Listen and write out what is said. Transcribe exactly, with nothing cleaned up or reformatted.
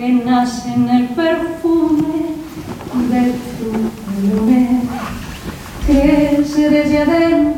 que nace en el perfume del fruto del lunes, crece desde adentro